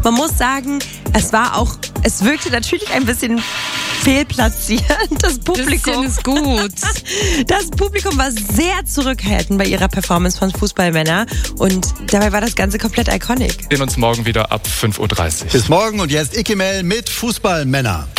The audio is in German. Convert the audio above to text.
Man muss sagen, es wirkte natürlich ein bisschen fehlplatziert. Das Publikum ist gut. Das Publikum war sehr zurückhaltend bei ihrer Performance von Fußballmänner und dabei war das Ganze komplett iconic. Wir sehen uns morgen wieder ab 5:30 Uhr. Bis morgen und jetzt Ikemel mit Fußballmänner.